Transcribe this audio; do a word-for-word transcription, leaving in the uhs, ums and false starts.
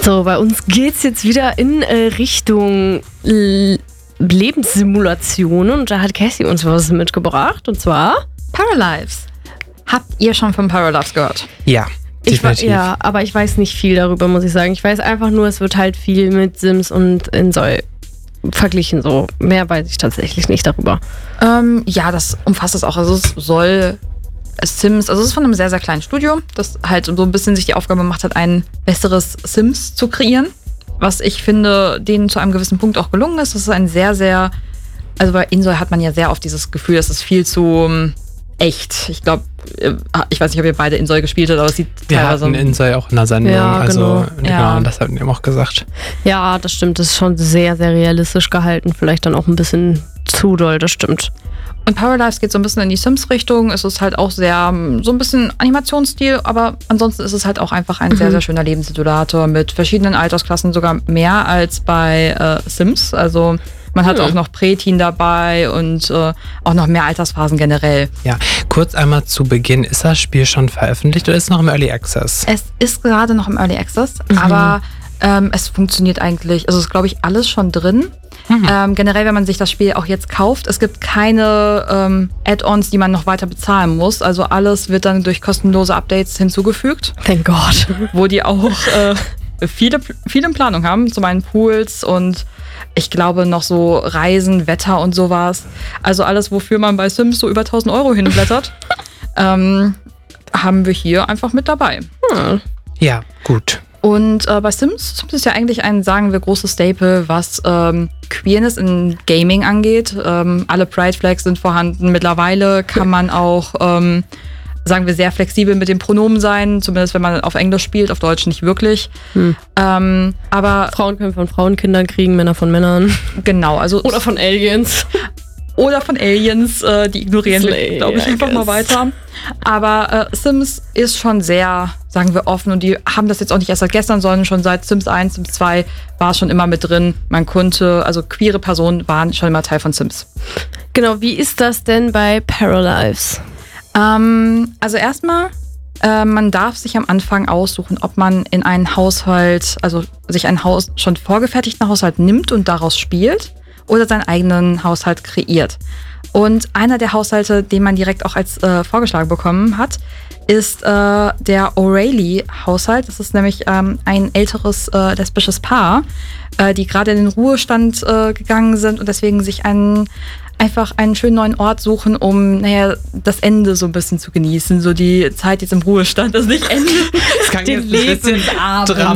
So, bei uns geht's jetzt wieder in äh, Richtung L- Lebenssimulationen und da hat Cassie uns was mitgebracht und zwar Paralives. Habt ihr schon von Paralives gehört? Ja, ich wa- definitiv. Ja, aber ich weiß nicht viel darüber, muss ich sagen. Ich weiß einfach nur, es wird halt viel mit Sims und Insoi verglichen. So mehr weiß ich tatsächlich nicht darüber. Ähm, ja, das umfasst es auch. Also es soll Sims, also es ist von einem sehr, sehr kleinen Studio, das halt so ein bisschen sich die Aufgabe gemacht hat, ein besseres Sims zu kreieren. Was ich finde, denen zu einem gewissen Punkt auch gelungen ist. Das ist ein sehr, sehr, also bei Insoi hat man ja sehr oft dieses Gefühl, das ist viel zu um, echt. Ich glaube, ich weiß nicht, ob ihr beide Insoi gespielt habt, aber es sieht Wir teilweise... hatten Insoi auch in der Sendung, Ja, also genau. genau, Ja. das hatten wir auch gesagt. Ja, das stimmt. Das ist schon sehr, sehr realistisch gehalten. Vielleicht dann auch ein bisschen zu doll, das stimmt. Und Paralives geht so ein bisschen in die Sims-Richtung. Es ist halt auch sehr, so ein bisschen Animationsstil, aber ansonsten ist es halt auch einfach ein mhm. sehr, sehr schöner Lebenssimulator mit verschiedenen Altersklassen, sogar mehr als bei äh, Sims. Also man hat mhm. auch noch Präteen dabei und äh, auch noch mehr Altersphasen generell. Ja, kurz einmal zu Beginn, ist das Spiel schon veröffentlicht oder ist es noch im Early Access? Es ist gerade noch im Early Access, Mhm. aber ähm, es funktioniert eigentlich, also ist glaube ich alles schon drin. Mhm. Ähm, generell, wenn man sich das Spiel auch jetzt kauft, es gibt keine ähm, Add-ons, die man noch weiter bezahlen muss. Also alles wird dann durch kostenlose Updates hinzugefügt. Thank God. Wo die auch äh, viele, viele in Planung haben. Zum einen Pools und ich glaube noch so Reisen, Wetter und sowas. Also alles, wofür man bei Sims so über tausend Euro hinblättert, ähm, haben wir hier einfach mit dabei. Hm. Ja, gut. Und äh, bei Sims, Sims ist ja eigentlich ein, sagen wir, großes Staple, was ähm, Queerness in Gaming angeht. Ähm, alle Pride-Flags sind vorhanden. Mittlerweile kann man auch, ähm, sagen wir, sehr flexibel mit den Pronomen sein. Zumindest wenn man auf Englisch spielt, auf Deutsch nicht wirklich. Hm. Ähm, aber Frauen können von Frauenkindern kriegen, Männer von Männern. genau, also Oder von Aliens. Oder von Aliens, äh, die ignorieren wir, glaube ich, einfach mal weiter. Aber äh, Sims ist schon sehr, sagen wir, offen und die haben das jetzt auch nicht erst seit gestern, sondern schon seit Sims eins, Sims zwei war es schon immer mit drin. Man konnte, also queere Personen waren schon immer Teil von Sims. Genau, wie ist das denn bei Paralives? Ähm, also erstmal, äh, man darf sich am Anfang aussuchen, ob man in einen Haushalt, also sich einen Haus, schon vorgefertigten Haushalt nimmt und daraus spielt oder seinen eigenen Haushalt kreiert. Und einer der Haushalte, den man direkt auch als äh, vorgeschlagen bekommen hat, ist äh, der O'Reilly-Haushalt. Das ist nämlich ähm, ein älteres äh, lesbisches Paar, äh, die gerade in den Ruhestand äh, gegangen sind und deswegen sich einen, einfach einen schönen neuen Ort suchen, um naja, das Ende so ein bisschen zu genießen. So die Zeit jetzt im Ruhestand, das nicht Ende. Das kann Den jetzt ein bisschen Lebensabend.